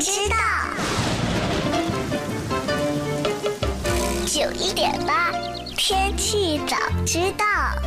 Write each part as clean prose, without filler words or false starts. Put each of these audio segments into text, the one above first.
知道。9:08，天气早知道。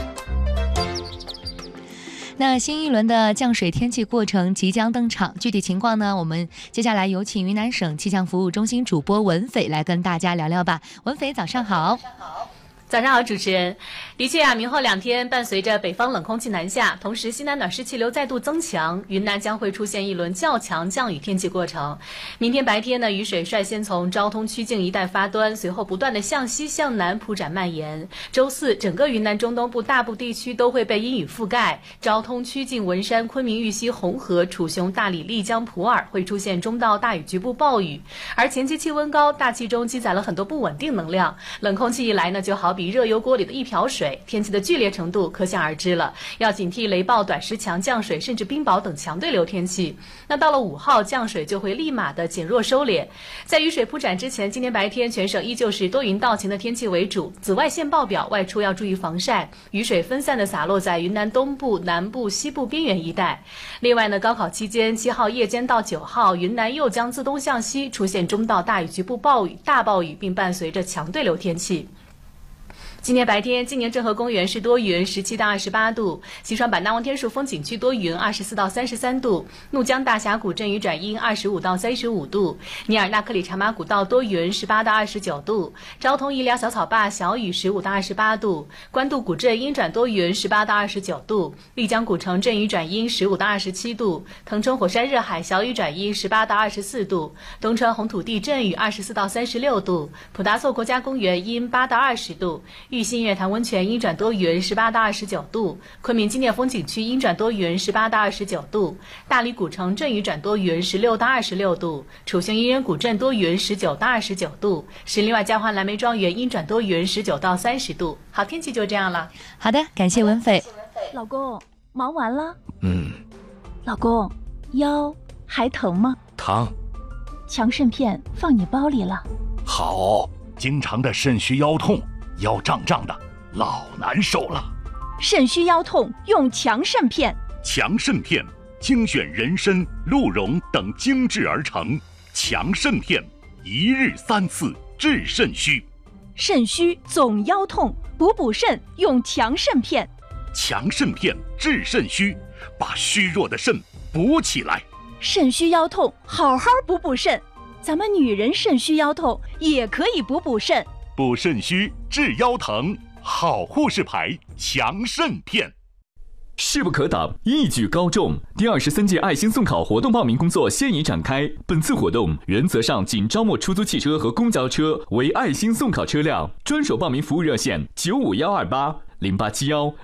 那新一轮的降水天气过程即将登场，具体情况呢，我们接下来有请云南省气象服务中心主播文斐来跟大家聊聊吧。文斐，早上好。 早上好，主持人。的确啊，明后2天伴随着北方冷空气南下，同时西南暖湿气流再度增强，云南将会出现一轮较强降雨天气过程。明天白天呢，雨水率先从昭通曲靖一带发端，随后不断的向西向南铺展蔓延。周四，整个云南中东部大部地区都会被阴雨覆盖，昭通曲靖、文山、昆明、玉溪、红河、楚雄、大理、丽江、普洱会出现中到大雨局部暴雨。而前期气温高，大气中积攒了很多不稳定能量，冷空气一来呢，就好比热油锅里的一瓢水，天气的剧烈程度可想而知了。要警惕雷暴、短时强降水甚至冰雹等强对流天气。那到了5号，降水就会立马的减弱收敛。在雨水铺展之前，今天白天全省依旧是多云到晴的天气为主，紫外线爆表，外出要注意防晒。雨水分散的洒落在云南东部、南部、西部边缘一带。另外呢，高考期间7号夜间到9号，云南又将自东向西出现中到大雨局部暴雨、大暴雨，并伴随着强对流天气。今天白天，今年郑和公园是多云，17到28度；西双版纳望天树风景区多云，24到33度；怒江大峡谷阵雨转阴，25到35度；尼尔纳克里茶马古道多云，18到29度；昭通伊辽小草坝小雨，15到28度；官渡古镇阴转多云，18到29度；丽江古城阵雨转阴，15到27度；腾冲火山热海小雨转阴，18到24度；东川红土地阵雨，24到36度；普达措国家公园阴8到20度；玉溪月潭温泉阴转多云，18到29度；昆明纪念风景区阴转多云，18到29度；大理古城阵雨转多云，16到26度；楚雄伊人古镇多云，19到29度；石林外交换蓝莓庄园阴转多云，19到30度。好，天气就这样了。 好的，感谢文斐。 老公，忙完了？老公，腰还疼吗？ 疼。 强肾片放你包里了。 好，经常的肾虚腰痛，腰胀胀的，老难受了。 肾虚腰痛用强肾片。 强肾片精选人参、鹿茸等精制而成，强肾片一日3次治肾虚。 肾虚总腰痛，补肾用强肾片。 强肾片治肾虚，把虚弱的肾补起来。 肾虚腰痛好好补肾，咱们女人肾虚腰痛也可以补肾。 补肾虚治腰疼，好护士牌强肾片。 势不可挡，一举高中。第23届爱心送考活动报名工作现已展开。本次活动原则上仅招募出租汽车和公交车为爱心送考车辆。专属报名服务热线95128 0871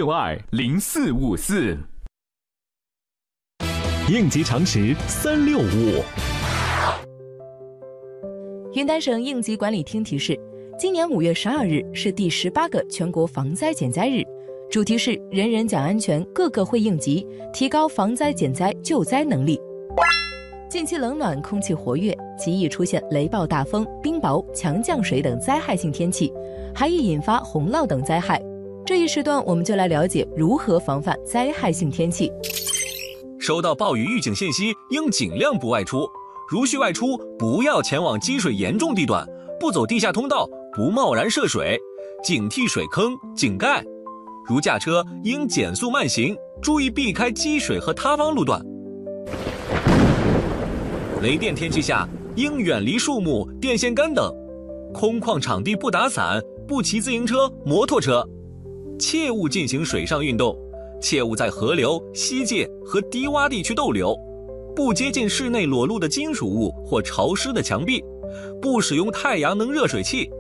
6562 0454。 应急常识365。 云南省应急管理厅提示，今年5月12日是第18个全国防灾减灾日，主题是人人讲安全，个个会应急，提高防灾减灾救灾能力。近期冷暖空气活跃，极易出现雷暴大风、冰雹、强降水等灾害性天气，还易引发洪涝等灾害。这一时段我们就来了解如何防范灾害性天气。 收到暴雨预警信息，应尽量不外出。如需外出，不要前往积水严重地段，不走地下通道，不贸然涉水，警惕水坑、井盖。如驾车，应减速慢行，注意避开积水和塌方路段。雷电天气下，应远离树木、电线杆等。空旷场地不打伞，不骑自行车、摩托车。切勿进行水上运动，切勿在河流、溪涧和低洼地区逗留。不接近室内裸露的金属物或潮湿的墙壁，不使用太阳能热水器。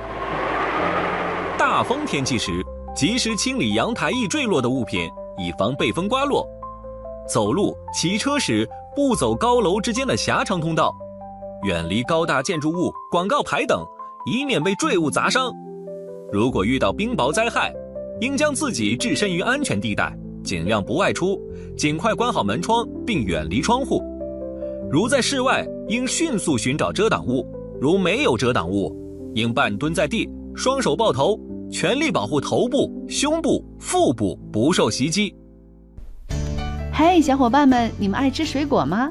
大风天气时，及时清理阳台易坠落的物品，以防被风刮落。走路、骑车时，不走高楼之间的狭长通道，远离高大建筑物、广告牌等，以免被坠物砸伤。如果遇到冰雹灾害，应将自己置身于安全地带，尽量不外出，尽快关好门窗并远离窗户。如在室外，应迅速寻找遮挡物，如没有遮挡物，应半蹲在地，双手抱头，全力保护头部、胸部、腹部不受袭击。 嘿，小伙伴们，你们爱吃水果吗？